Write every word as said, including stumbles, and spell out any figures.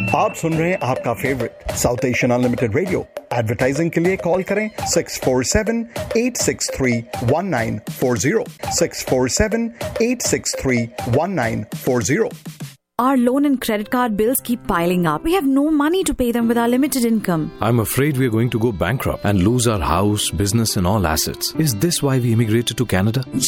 आप सुन रहे हैं आपका favourite south Asian unlimited radio. Advertising के लिए कॉल करें six four seven eight six three one nine four zero six four seven eight six three one nine four zero. Our loan and credit card bills keep piling up. We have no money to pay them with our limited income. I'm afraid we're going to go bankrupt and lose our house, business and all assets. Is this why we immigrated to Canada?